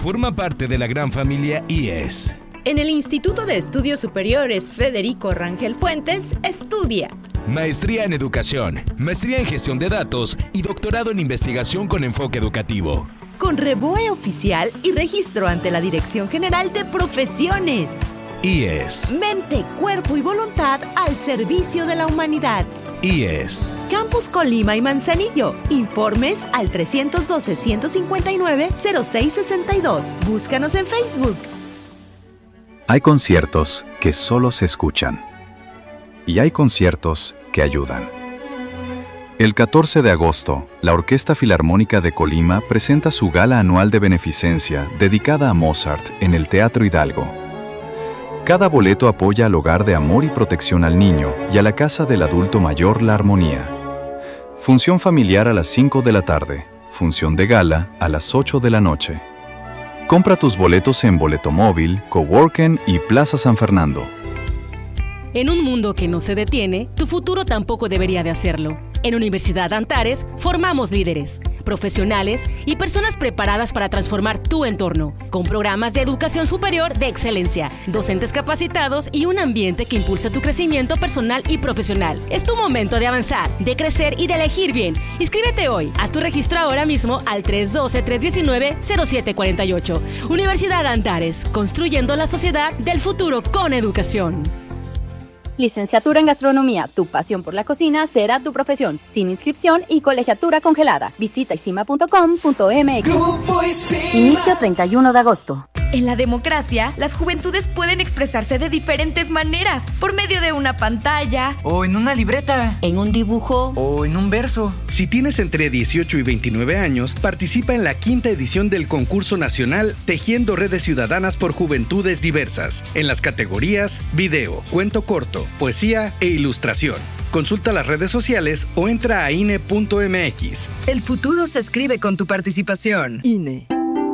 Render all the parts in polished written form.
Forma parte de la gran familia IES. En el Instituto de Estudios Superiores Federico Rangel Fuentes, estudia Maestría en Educación, Maestría en Gestión de Datos y Doctorado en Investigación con enfoque educativo. Con REBOE oficial y registro ante la Dirección General de Profesiones. IES. Mente, cuerpo y voluntad al servicio de la humanidad. IES. Campus Colima y Manzanillo. Informes al 312-159-0662. Búscanos en Facebook. Hay conciertos que solo se escuchan. Y hay conciertos que ayudan. El 14 de agosto, la Orquesta Filarmónica de Colima presenta su gala anual de beneficencia dedicada a Mozart en el Teatro Hidalgo. Cada boleto apoya al Hogar de Amor y Protección al Niño y a la Casa del Adulto Mayor La Armonía. Función familiar a las 5 de la tarde, función de gala a las 8 de la noche. Compra tus boletos en Boleto Móvil, Coworken y Plaza San Fernando. En un mundo que no se detiene, tu futuro tampoco debería de hacerlo. En Universidad Antares formamos líderes, profesionales y personas preparadas para transformar tu entorno, con programas de educación superior de excelencia, docentes capacitados y un ambiente que impulsa tu crecimiento personal y profesional. Es tu momento de avanzar, de crecer y de elegir bien. Inscríbete hoy. Haz tu registro ahora mismo al 312-319-0748. Universidad Antares, construyendo la sociedad del futuro con educación. Licenciatura en Gastronomía, tu pasión por la cocina será tu profesión, sin inscripción y colegiatura congelada. Visita isima.com.mx. Inicio 31 de agosto. En la democracia, las juventudes pueden expresarse de diferentes maneras, por medio de una pantalla, o en una libreta, en un dibujo, o en un verso. Si tienes entre 18 y 29 años, participa en la 5ª edición del concurso nacional Tejiendo Redes Ciudadanas por Juventudes Diversas, en las categorías video, cuento corto, poesía e ilustración. Consulta las redes sociales o entra a INE.mx. El futuro se escribe con tu participación. INE.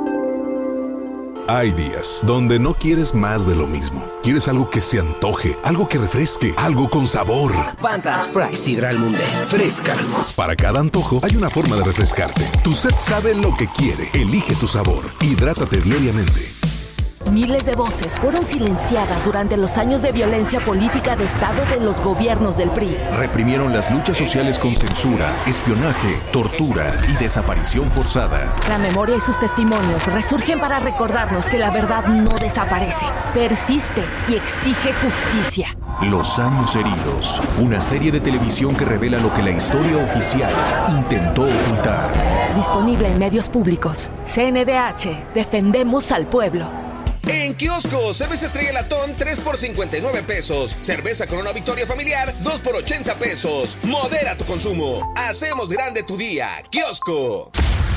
Hay días donde no quieres más de lo mismo. Quieres algo que se antoje, algo que refresque, algo con sabor. Fanta, Sprite, Sidral Mundet, fresca. Para cada antojo hay una forma de refrescarte. Tu set sabe lo que quiere. Elige tu sabor. Hidrátate diariamente. Miles de voces fueron silenciadas durante los años de violencia política de Estado de los gobiernos del PRI. Reprimieron las luchas sociales con censura, espionaje, tortura y desaparición forzada. La memoria y sus testimonios resurgen para recordarnos que la verdad no desaparece, persiste y exige justicia. Los años heridos, una serie de televisión que revela lo que la historia oficial intentó ocultar. Disponible en medios públicos. CNDH, defendemos al pueblo. En kiosco, cerveza Estrella Latón 3 por 59 pesos. Cerveza Corona Victoria Familiar 2 por 80 pesos. Modera tu consumo. Hacemos grande tu día. Kiosco.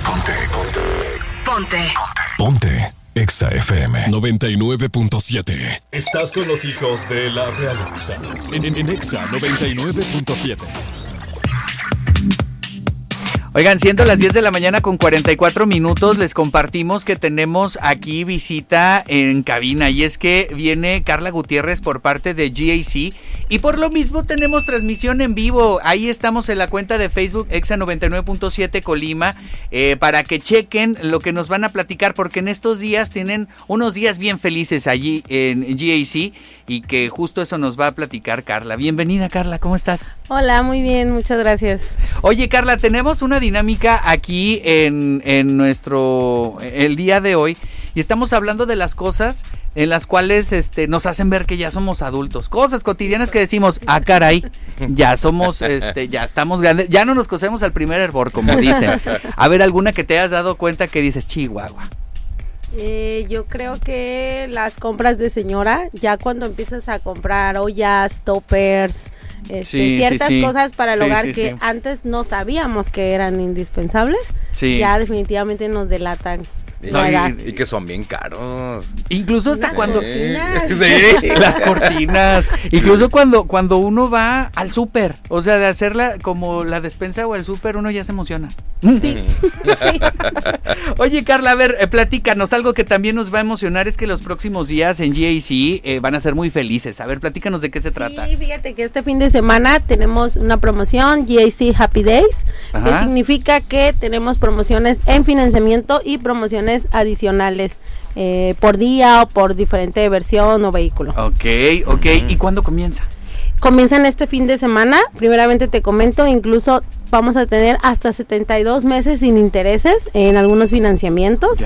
Ponte. Exa FM 99.7. Estás con los hijos de la realeza. En Exa 99.7. Oigan, siendo las 10 de la mañana con 44 minutos, les compartimos que tenemos aquí visita en cabina, y es que viene Carla Gutiérrez por parte de GAC, y por lo mismo tenemos transmisión en vivo. Ahí estamos en la cuenta de Facebook Exa 99.7 Colima, para que chequen lo que nos van a platicar, porque en estos días tienen unos días bien felices allí en GAC, y que justo eso nos va a platicar Carla. Bienvenida, Carla, ¿cómo estás? Hola, muy bien, muchas gracias. Oye, Carla, tenemos una dinámica aquí en el día de hoy, y estamos hablando de las cosas en las cuales nos hacen ver que ya somos adultos, cosas cotidianas que decimos, caray, ya somos, ya estamos grandes, ya no nos cosemos al primer hervor, como dicen. A ver, alguna que te hayas dado cuenta que dices, chihuahua. Yo creo que las compras de señora, ya cuando empiezas a comprar ollas, toppers, ciertas cosas para el hogar que antes no sabíamos que eran indispensables, ya definitivamente nos delatan. Y que son bien caros. Incluso hasta cuando cortinas. Las cortinas. Incluso cuando uno va al súper, o sea, de hacerla como la despensa o el súper, uno ya se emociona. Sí. Oye, Carla, a ver, platícanos, algo que también nos va a emocionar es que los próximos días en GAC van a ser muy felices. A ver, platícanos de qué se trata. Sí, fíjate que este fin de semana tenemos una promoción, GAC Happy Days, que significa que tenemos promociones en financiamiento y promociones prestaciones adicionales por día o por diferente versión o vehículo. Ok. ¿Y cuándo comienza? Comienzan este fin de semana, primeramente te comento, incluso vamos a tener hasta 72 meses sin intereses en algunos financiamientos.